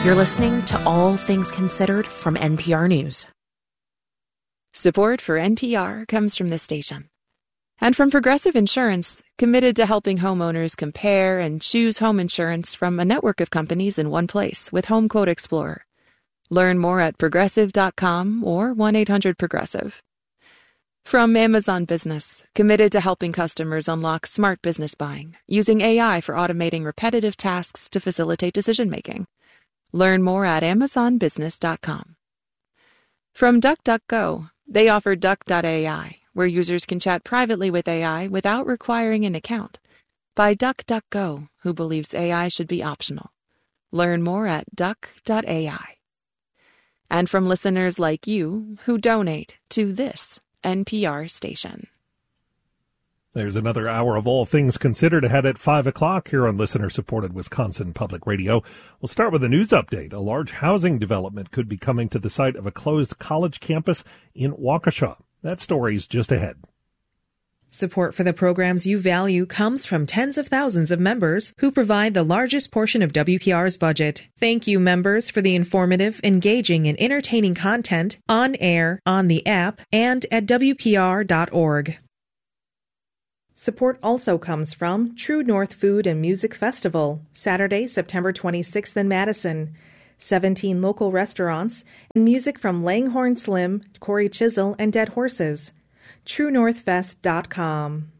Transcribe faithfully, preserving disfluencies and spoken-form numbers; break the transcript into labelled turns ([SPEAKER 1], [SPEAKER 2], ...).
[SPEAKER 1] You're listening to All Things Considered from N P R News.
[SPEAKER 2] Support for N P R comes from this station. And from Progressive Insurance, committed to helping homeowners compare and choose home insurance from a network of companies in one place with Home Quote Explorer. Learn more at progressive dot com or one eight hundred progressive. From Amazon Business, committed to helping customers unlock smart business buying, using A I for automating repetitive tasks to facilitate decision-making. Learn more at amazon business dot com. From DuckDuckGo, they offer duck dot A I, where users can chat privately with A I without requiring an account. By DuckDuckGo, who believes A I should be optional. Learn more at duck dot A I. And from listeners like you who donate to this N P R station.
[SPEAKER 3] There's another hour of All Things Considered ahead at five o'clock here on listener-supported Wisconsin Public Radio. We'll start with a news update. A large housing development could be coming to the site of a closed college campus in Waukesha. That story's just ahead.
[SPEAKER 4] Support for the programs you value comes from tens of thousands of members who provide the largest portion of W P R's budget. Thank you, members, for the informative, engaging, and entertaining content on air, on the app, and at W P R dot org. Support also comes from True North Food and Music Festival, Saturday, September twenty-sixth in Madison. seventeen local restaurants and music from Langhorne Slim, Corey Chisel, and Dead Horses. true north fest dot com.